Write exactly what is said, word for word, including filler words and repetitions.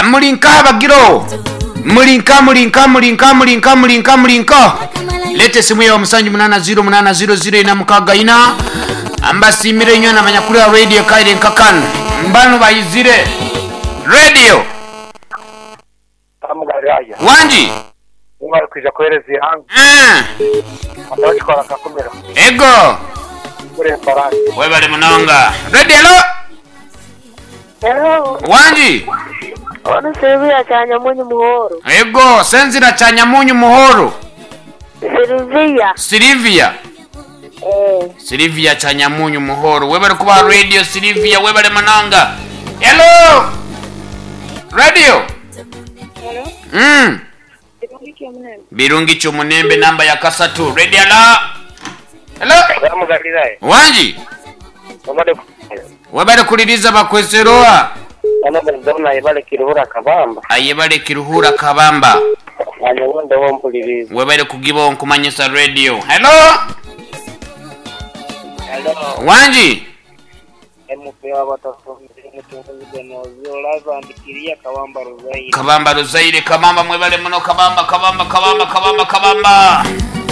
mulinka bagiro mulinka mulinka mulinka mulinka mulinka mulinka lete simu ya musanju munana zero munana zero zero ina mukaga ina ambasimire nyo na manyakuri ya radio kaire nkakan mbano bayizire radio Tamugaraya wanji umara kwija kohereza ihanga eh ndabashikora kakumera ego kure farasi webale munanga radio lo Hello. wanji Ono Silvia Chanyamunyu Muhoro. ego senzira Chanyamunyu Muhoro Silvia. Silvia Eh. Silvia Chanyamunyu Muhoro webale kuba radio Silvia webale mananga hello radio Hello. mm Birungi Munembe. Birungi Chumunembe namba ya kasatu radio la hello Tamugaraya wanji umare webale kuliriza bakweseroa ana bazona ibale kiruhura kabamba ayebale kiruhura kabamba anye wonde wompuliriza webale kugiba onkumanyisa radio hello hello wanji emupe abatafumire mutunze nozo live andikiria kabamba ruzaire kabamba ruzaire kabamba mwebale muno kabamba kabamba kabamba kabamba kabamba